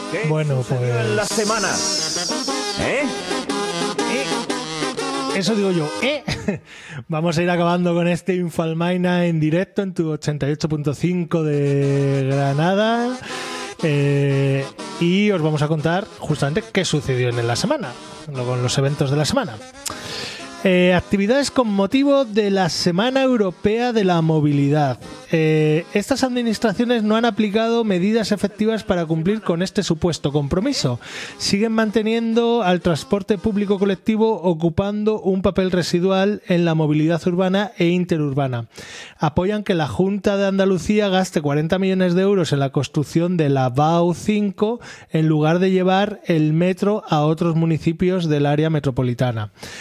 Bueno, pues en la semana. eso digo yo, Vamos a ir acabando con este Infalmaina en directo en tu 88.5 de Granada. Y os vamos a contar justamente qué sucedió en la semana, con los eventos de la semana. Actividades con motivo de la Semana Europea de la Movilidad. Estas administraciones no han aplicado medidas efectivas para cumplir con este supuesto compromiso. Siguen manteniendo al transporte público colectivo ocupando un papel residual en la movilidad urbana e interurbana. Apoyan que la Junta de Andalucía gaste 40 millones de euros en la construcción de la BAU 5 en lugar de llevar el metro a otros municipios del área metropolitana.